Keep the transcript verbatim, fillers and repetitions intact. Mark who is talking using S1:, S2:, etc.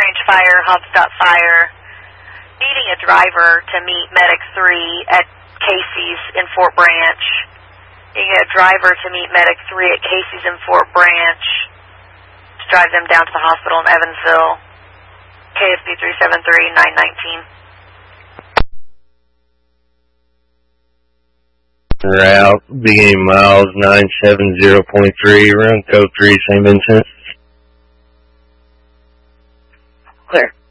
S1: Branch Fire, Hobstadt Fire, needing a driver to meet Medic three at Casey's in Fort Branch. Needing a driver to meet Medic three at Casey's in Fort Branch to drive them down to the hospital in Evansville. K S B three seven three nine nineteen.
S2: Route beginning miles nine seven zero point three, run code three, Saint Vincent.
S3: Clear.